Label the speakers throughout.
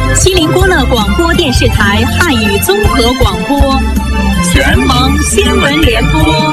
Speaker 1: 锡林郭勒广播电视台汉语综合广播，全盟新闻联播。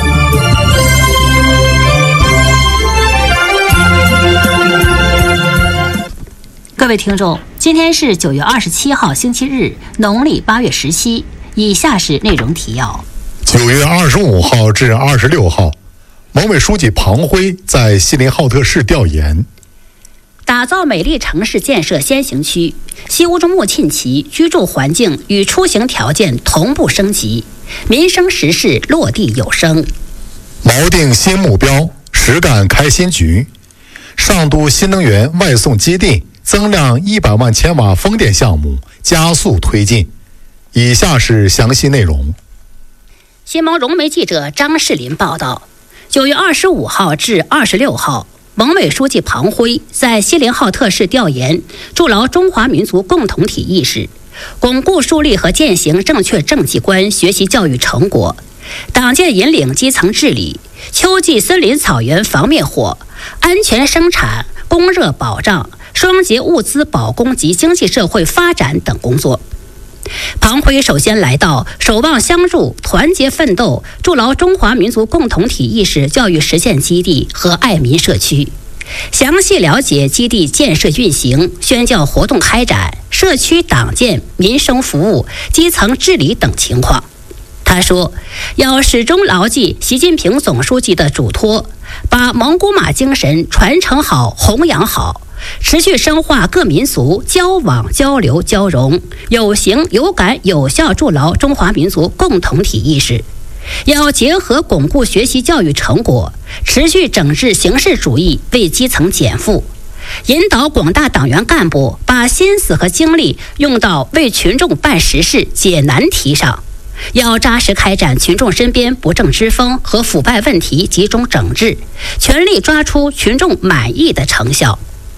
Speaker 2: 各位听众，今天是9月27号星期日，农历8月17。以下是内容提要
Speaker 3: ：9月25号至26号，蒙委书记庞辉在锡林浩特市调研。
Speaker 2: 打造美丽城市建设先行区，西乌中木沁旗居住环境与出行条件同步升级，民生实事落地有声。
Speaker 3: 锚定新目标，实干开新局。上都新能源外送基地增量100万千瓦风电项目加速推进。以下是详细内容。
Speaker 2: 新蒙融媒记者张世林报道：9月25号至26号。蒙委书记庞辉在锡林浩特市调研，筑牢中华民族共同体意识，巩固树立和践行正确政绩观学习教育成果，党建引领基层治理，秋季森林草原防灭火，安全生产、供热保障、双节物资保供及经济社会发展等工作。庞辉首先来到守望相助、团结奋斗、筑牢中华民族共同体意识教育实践基地和爱民社区，详细了解基地建设运行、宣教活动开展、社区党建、民生服务、基层治理等情况。他说，要始终牢记习近平总书记的嘱托，把蒙古马精神传承好、弘扬好，持续深化各民族交往、交流、交融，有形、有感、有效筑牢中华民族共同体意识。要结合巩固学习教育成果，持续整治形式主义，为基层减负，引导广大党员干部把心思和精力用到为群众办实事、解难题上。要扎实开展群众身边不正之风和腐败问题集中整治，全力抓出群众满意的成效。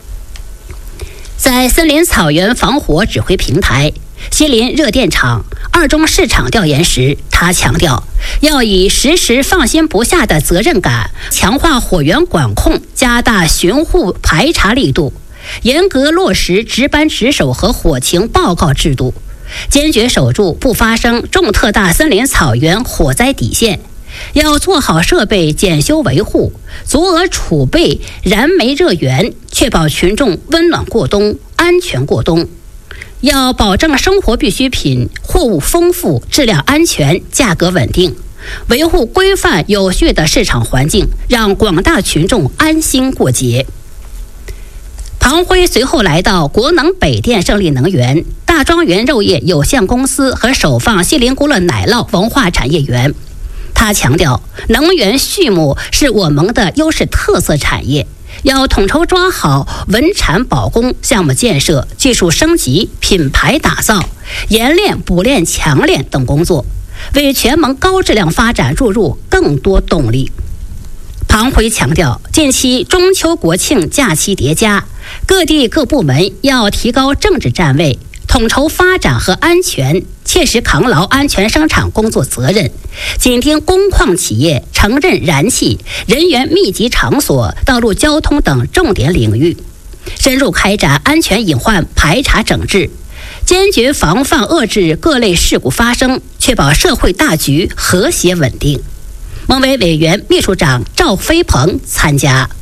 Speaker 2: 在森林草原防火指挥平台、锡林热电厂、二中市场调研时，他强调要以时时放心不下的责任感，强化火源管控，加大巡护排查力度，严格落实值班值守和火情报告制度，坚决守住不发生重特大森林草原火灾底线。要做好设备检修维护，足额储备燃煤热源，确保群众温暖过冬、安全过冬。要保证生活必需品货物丰富、质量安全、价格稳定，维护规范有序的市场环境，让广大群众安心过节。庞辉随后来到国能北电胜利能源、大庄园肉业有限公司和首放锡林郭勒奶酪文化产业园。他强调，能源畜牧是我们的优势特色产业，要统筹抓好稳产保供项目建设、技术升级、品牌打造、研炼、补炼、强炼等工作，为全盟高质量发展注入更多动力。庞辉强调，近期中秋国庆假期叠加，各地各部门要提高政治站位，统筹发展和安全，切实扛牢安全生产工作责任，紧盯工矿企业、城镇燃气、人员密集场所、道路交通等重点领域，深入开展安全隐患排查整治，坚决防范遏制各类事故发生，确保社会大局和谐稳定。蒙委委员秘书长赵飞鹏参加。